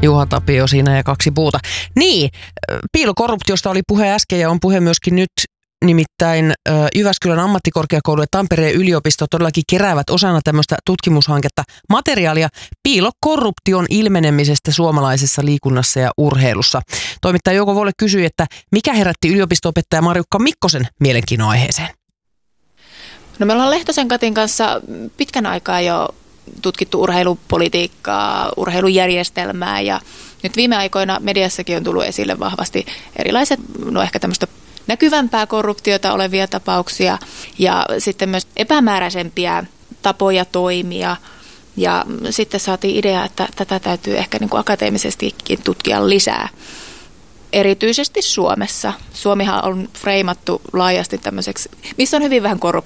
Juha Tapio siinä ja kaksi puuta. Niin, piilokorruptiosta oli puhe äsken ja on puhe myöskin nyt. Nimittäin Jyväskylän ammattikorkeakoulu ja Tampereen yliopisto todellakin keräävät osana tämmöistä tutkimushanketta materiaalia piilokorruption ilmenemisestä suomalaisessa liikunnassa ja urheilussa. Toimittaja Jouko Volle kysyi, että mikä herätti yliopisto-opettaja Marjukka Mikkosen mielenkiinnon aiheeseen? No me ollaan Lehtosen Katin kanssa pitkän aikaa jo tutkittu urheilupolitiikkaa, urheilujärjestelmää ja nyt viime aikoina mediassakin on tullut esille vahvasti erilaiset, ehkä tämmöistä näkyvämpää korruptiota olevia tapauksia ja sitten myös epämääräisempiä tapoja toimia. Ja sitten saatiin idea, että tätä täytyy ehkä niin kuin akateemisestikin tutkia lisää. Erityisesti Suomessa. Suomihan on freimattu laajasti tämmöiseksi, missä on hyvin vähän korruptiota.